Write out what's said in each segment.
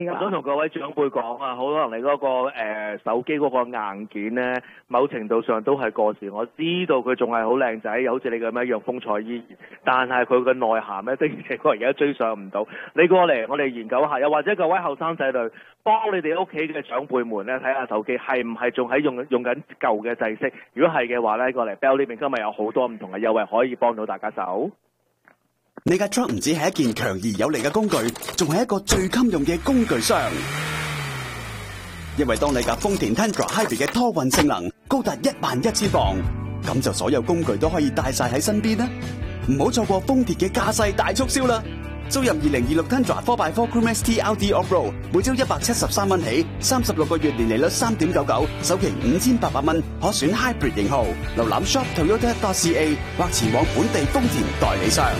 我想同各位長輩講啊，可能你嗰手機嗰個硬件呢，某程度上都係過時。我知道佢仲係好靚仔，好似你咁樣樣風采依然，但係佢嘅內涵呢，的而且確而家追上唔到。你過嚟，我哋研究下，又或者各位後生仔女，幫你哋屋企嘅長輩們呢，睇下手機係唔係仲喺用緊舊嘅制式。如果係嘅話呢，過嚟 Bell 呢邊今日有好多唔同嘅優惠可以幫到大家手。 你架 truck 唔止係一件強而有力嘅工具，仲係一個最襟用嘅工具箱。因為當你架豐田 Tundra Hybrid 嘅拖運性能高達11000磅，咁就所有工具都可以帶晒喺身邊啦。唔好錯過豐田嘅架勢大促銷啦！租入2026 Tundra 4x4 Crew ST LT Off-Road， 每周173蚊起，36個月年利率3.99，首期5800蚊，可選 Hybrid 型號。瀏覽 shop toyota.ca 或前往本地豐田代理商。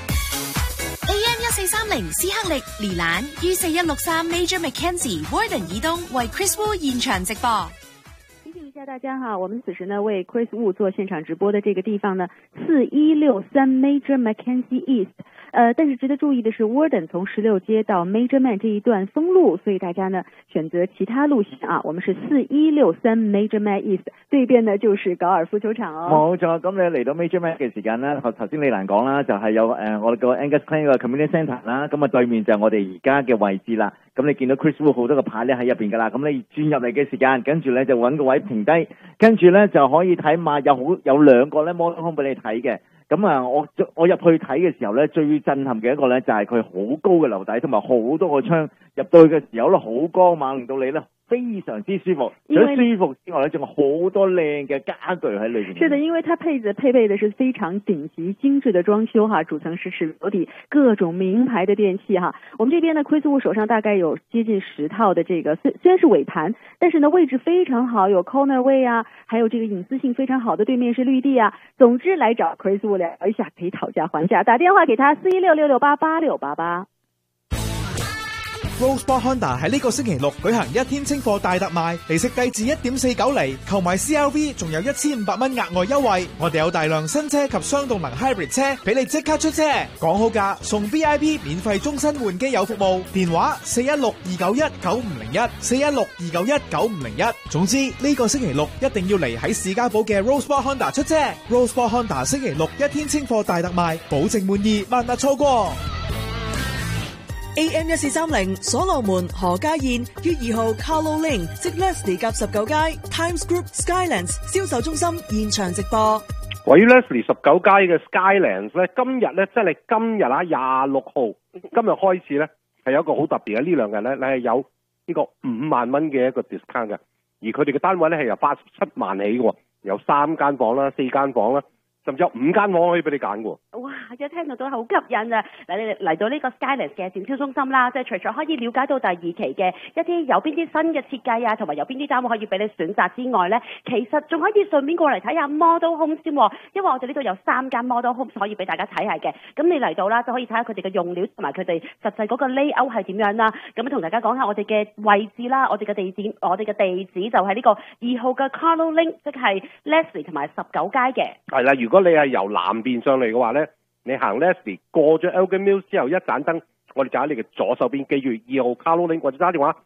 AM1430 斯克力連蘭於4163 Major Mackenzie Warden 以東為 Chris Wu 現場直播。 提醒一下大家哈，我們此時呢為 Chris Wu 做現場直播的這個地方呢，4163 Major Mackenzie East。但是值得注意的是 ，Warden 從16街到 Major Man 這一段封路，所以大家呢選擇其他路線啊。我們是4163 Major Man East， 對邊呢就是高爾夫球場哦。 冇錯，咁你嚟到 Major Man 嘅時間啦，頭先李蘭講啦，就係有我哋個 Angus Clan 個 Community Centre 啦，咁啊對面就係我哋而家嘅位置啦。咁你見到 Chris Wu 好多個牌咧喺入邊噶啦，咁你轉入嚟嘅時間，跟住咧就揾個位停低，跟住咧就可以睇埋有兩個咧 model home 俾你睇嘅。咁啊，我入去睇嘅時候咧，最震撼嘅一個咧就係佢好高嘅樓底，同埋好多個窗，入到去嘅時候咧好光猛，令到你咧非常之舒服。除咗舒服之外咧，仲有好多靚嘅家具喺裏邊。 是的，因為它配備的是非常頂級精緻的裝修哈，主層是赤裸底，各種名牌的電器哈。我們這邊呢，Chris Wu手上大概有接近10套的這個，雖然是尾盤，但是呢位置非常好，有 corner 位啊，還有這個隱私性非常好的對面是綠地啊。總之來找 Chris Wu 聊一下，可以討價還價，打電話給他4166688688。 Rosebud Honda 喺呢個星期六舉行一天清貨大特賣，利息低至 1.49 厘，購買 CRV 仲有1500蚊額外優惠。我哋有大量新車及雙動能 Hybrid 車俾你即刻出車，講好價送 VIP 免費終身換機油服務，電話416-291-9501 416-291-9501。總之呢個星期六一定要嚟喺士嘉堡嘅 Rosebud Honda 出車。Rosebud Honda 星期六一天清貨大特賣，保證滿意，萬勿錯過。 AM1430 所羅門何家燕於2號 Carlo Lane 即 Leslie 夾19街 Times Group Skylands 銷售中心現場直播。 位於 Leslie 19街嘅 Skylands 咧，今日咧即係今日啊26號，今日開始咧係有一個好特別嘅，呢兩日咧你係有呢個5萬蚊嘅一個 discount 嘅，而佢哋嘅單位咧係由87萬起嘅，有3間房啦、4間房啦，甚至有5間房可以俾你揀嘅。 哇！一聽到都好吸引啊！嗱，你嚟到呢個 Skylands 嘅展銷中心啦，即係除咗可以了解到第2期嘅一啲有邊啲新嘅設計啊，同埋有邊啲單位可以俾你選擇之外呢，其實仲可以順便過嚟睇下 model home 先，因為我哋呢度有3間 model home 可以俾大家睇下嘅。咁你嚟到啦，就可以睇下佢哋嘅用料同埋佢哋實際嗰個 layout 係點樣啦。咁同大家講下我哋嘅位置啦，我哋嘅地址就係呢個2號嘅 Carlo Lane， 即係 Leslie 同埋19街嘅。係啦，如果你係由南邊上嚟嘅話呢，你行 Leslie 過咗 Elgin Mills 之後一盞燈，我哋就喺你嘅左手邊，記住2號 Carlo Lane，或者打電話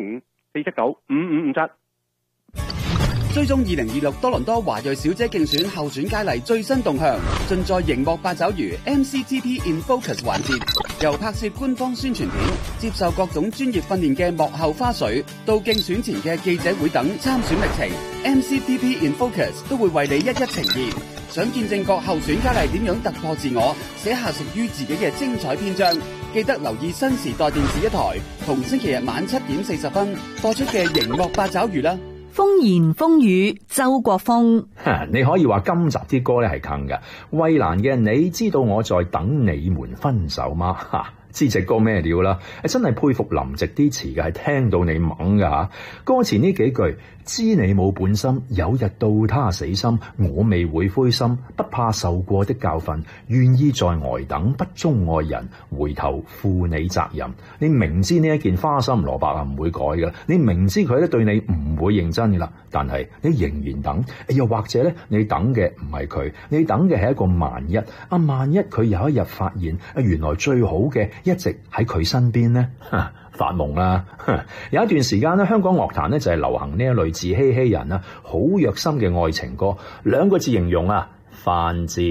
905-479-5557。 追蹤2026多倫多華裔小姐競選候選佳麗最新動向，盡在熒幕八爪魚 MCTP in Focus 環節，由拍攝官方宣傳片、接受各種專業訓練嘅幕後花絮，到競選前嘅記者會等參選歷程 ，MCTP in Focus 都會為你一一呈現。想見證各候選佳麗點樣突破自我，寫下屬於自己嘅精彩篇章，記得留意新時代電視1台，同星期日晚7點40分播出嘅熒幕八爪魚啦。 風言風語，周國峰。 你可以話今集啲歌咧係坑㗎。衛蘭嘅你知道我在等你們分手嗎？知隻歌咩料啦？真係佩服林夕啲詞嘅，係聽到你懵㗎吓。歌詞呢幾句，知你冇本心，有日到他死心，我未會灰心，不怕受過的教訓，願意在呆等，不忠愛人，回頭負你責任。你明知呢一件花心蘿蔔唔會改㗎，你明知佢咧對你唔會認真㗎啦，但係你仍然等，又或者咧你等嘅唔係佢，你等嘅係一個萬一。萬一佢有一日發現原來最好嘅一直喺佢身邊呢？發夢啦！有一段時間咧，香港樂壇咧就係流行呢一類自欺欺人啊、好虐心嘅愛情歌，2個字形容啊，犯賤。